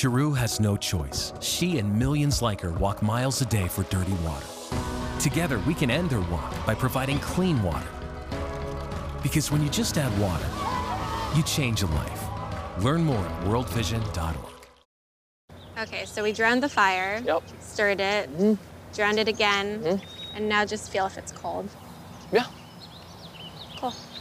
Chiru has no choice. She and millions like her walk miles a day for dirty water. Together, we can end their walk by providing clean water. Because when you just add water, you change a life. Learn more at worldvision.org. Okay, so we drowned the fire. Yep. Stirred it. Drowned it again. And now just feel if it's cold. Yeah. Cool.